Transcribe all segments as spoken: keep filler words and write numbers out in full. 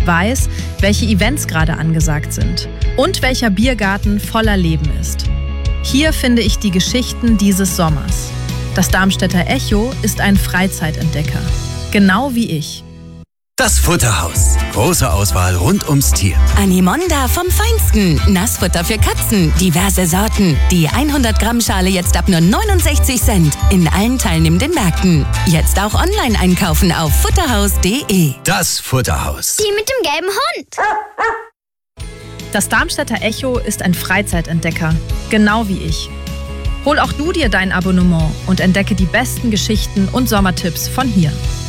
ich weiß, welche Events gerade angesagt sind und welcher Biergarten voller Leben ist. Hier finde ich die Geschichten dieses Sommers. Das Darmstädter Echo ist ein Freizeitentdecker. Genau wie ich. Das Futterhaus. Große Auswahl rund ums Tier. Animonda vom Feinsten. Nassfutter für Katzen. Diverse Sorten. Die hundert Gramm Schale jetzt ab nur neunundsechzig Cent. In allen teilnehmenden Märkten. Jetzt auch online einkaufen auf futterhaus punkt de. Das Futterhaus. Die mit dem gelben Hund. Das Darmstädter Echo ist ein Freizeitentdecker. Genau wie ich. Hol auch du dir dein Abonnement und entdecke die besten Geschichten und Sommertipps von hier.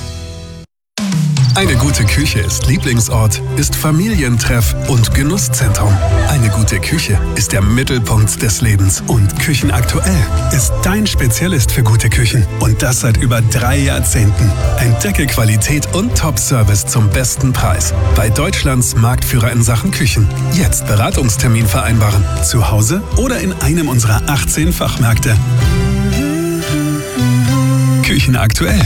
Eine gute Küche ist Lieblingsort, ist Familientreff und Genusszentrum. Eine gute Küche ist der Mittelpunkt des Lebens. Und Küchenaktuell ist dein Spezialist für gute Küchen. Und das seit über drei Jahrzehnten. Entdecke Qualität und Top-Service zum besten Preis. Bei Deutschlands Marktführer in Sachen Küchen. Jetzt Beratungstermin vereinbaren. Zu Hause oder in einem unserer achtzehn Fachmärkte. Küchenaktuell.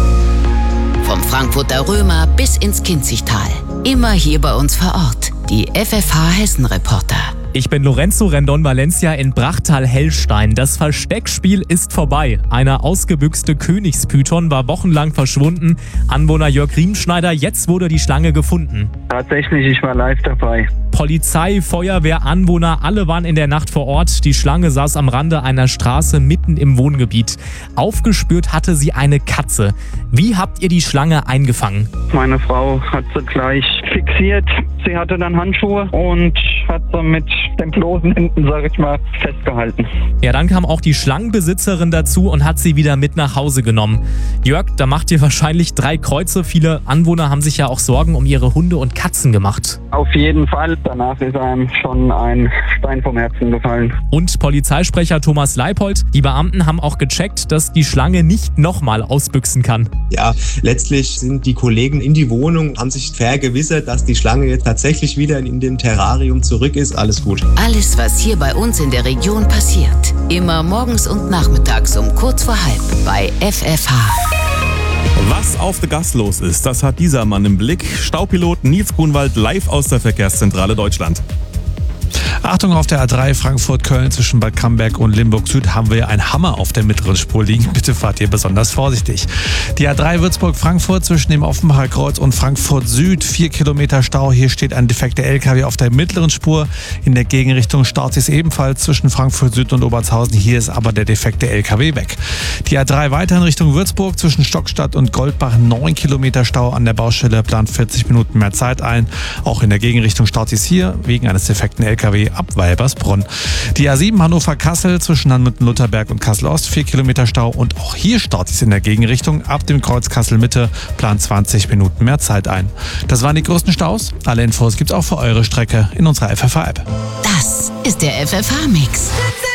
Vom Frankfurter Römer bis ins Kinzigtal. Immer hier bei uns vor Ort. Die F F H Hessen-Reporter. Ich bin Lorenzo Rendon Valencia in Brachtal-Hellstein. Das Versteckspiel ist vorbei. Eine ausgebüxte Königspython war wochenlang verschwunden. Anwohner Jörg Riemschneider, jetzt wurde die Schlange gefunden. Tatsächlich, ich war live dabei. Polizei, Feuerwehr, Anwohner, alle waren in der Nacht vor Ort. Die Schlange saß am Rande einer Straße mitten im Wohngebiet. Aufgespürt hatte sie eine Katze. Wie habt ihr die Schlange eingefangen? Meine Frau hat sie gleich fixiert. Sie hatte dann Handschuhe und hat sie mit den bloßen Händen, sag ich mal, festgehalten. Ja, dann kam auch die Schlangenbesitzerin dazu und hat sie wieder mit nach Hause genommen. Jörg, da macht ihr wahrscheinlich drei Kreuze. Viele Anwohner haben sich ja auch Sorgen um ihre Hunde und Katzen gemacht. Auf jeden Fall. Danach ist einem schon ein Stein vom Herzen gefallen. Und Polizeisprecher Thomas Leipold, die Beamten haben auch gecheckt, dass die Schlange nicht nochmal ausbüchsen kann. Ja, letztlich sind die Kollegen in die Wohnung, haben sich vergewissert, dass die Schlange jetzt tatsächlich wieder in dem Terrarium zurück ist. Alles gut. Alles, was hier bei uns in der Region passiert. Immer morgens und nachmittags um kurz vor halb bei F F H. Was auf der Gas los ist, das hat dieser Mann im Blick. Staupilot Nils Grunwald live aus der Verkehrszentrale Deutschland. Achtung, auf der A drei Frankfurt-Köln zwischen Bad Camberg und Limburg Süd haben wir einen Hammer auf der mittleren Spur liegen. Bitte fahrt hier besonders vorsichtig. Die A drei Würzburg-Frankfurt zwischen dem Offenbacher Kreuz und Frankfurt Süd, vier Kilometer Stau. Hier steht ein defekter L K W auf der mittleren Spur. In der Gegenrichtung staut sich ebenfalls zwischen Frankfurt Süd und Obertshausen. Hier ist aber der defekte L K W weg. Die A drei weiter in Richtung Würzburg zwischen Stockstadt und Goldbach, neun Kilometer Stau an der Baustelle, plant vierzig Minuten mehr Zeit ein. Auch in der Gegenrichtung staut sich hier wegen eines defekten L K W ab Weibersbronn. Die A sieben Hannover-Kassel zwischen Hanmüttel-Lutherberg und Kassel-Ost, vier Kilometer Stau und auch hier staut sich in der Gegenrichtung. Ab dem Kreuz Kassel-Mitte plant zwanzig Minuten mehr Zeit ein. Das waren die größten Staus. Alle Infos gibt's auch für eure Strecke in unserer F F H-App. Das ist der F F H-Mix.